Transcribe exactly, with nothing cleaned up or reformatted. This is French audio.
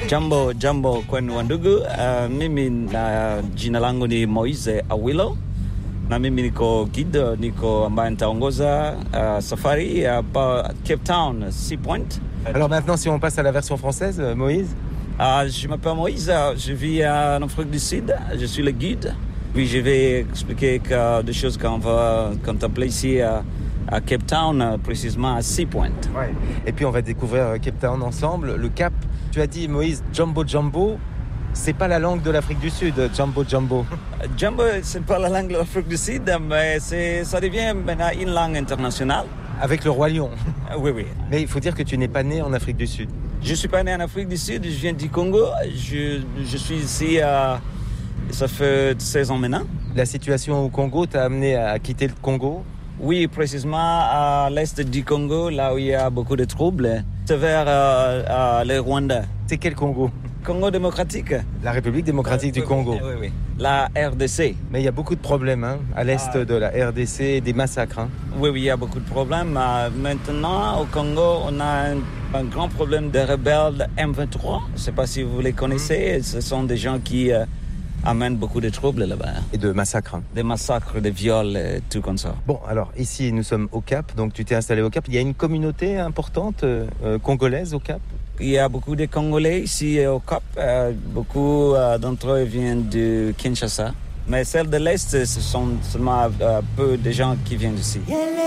Jambo, jambo kwenu wandugu. Uh, mimi na jina langu ni Moise Awilo na mimi niko guide, niko ambaye nitaongoza uh, safari hapa Cape Town, Sea Point. Alors maintenant, si on passe à la version française, Moïse. Uh, je m'appelle Moïse, je vis en Afrique du Sud, je suis le guide. Puis je vais expliquer que des choses qu'on va contempler ici à, à Cape Town, précisément à Sea Point. Ouais. Et puis on va découvrir Cape Town ensemble. Le Cap, tu as dit Moïse, Jambo Jambo, c'est pas la langue de l'Afrique du Sud, Jambo Jambo. Jambo, c'est pas la langue de l'Afrique du Sud, mais c'est, ça devient maintenant une langue internationale. Avec le Roi Lion. Oui, oui. Mais il faut dire que tu n'es pas né en Afrique du Sud. Je suis pas né en Afrique du Sud, je viens du Congo. Je, je suis ici, euh, ça fait seize ans maintenant. La situation au Congo t'a amené à quitter le Congo? Oui, précisément à l'est du Congo, là où il y a beaucoup de troubles. C'est vers euh, euh, le Rwanda. C'est quel Congo? Congo démocratique. La République démocratique euh, du oui, Congo. Oui, oui, oui. La R D C. Mais il y a beaucoup de problèmes hein, à l'est ah. de la R D C, des massacres. Hein. Oui, oui, il y a beaucoup de problèmes. Euh, maintenant, au Congo, on a un, un grand problème de rebelles M vingt-trois. Je ne sais pas si vous les connaissez. Mmh. Ce sont des gens qui euh, amènent beaucoup de troubles là-bas. Et de massacres. Hein. Des massacres, des viols, et tout comme ça. Bon, alors ici, nous sommes au Cap. Donc tu t'es installé au Cap. Il y a une communauté importante euh, congolaise au Cap? Il y a beaucoup de Congolais ici au Cap. Euh, beaucoup euh, d'entre eux viennent de Kinshasa. Mais celles de l'Est, ce sont seulement euh, peu de gens qui viennent d'ici.